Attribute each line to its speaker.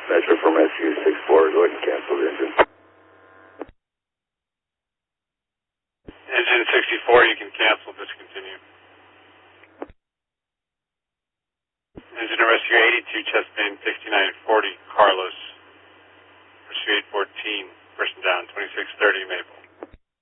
Speaker 1: Metro from SU-64, go ahead and cancel the engine.
Speaker 2: Engine 64, you can cancel, discontinue. Engine rescue 82, chest band 6940.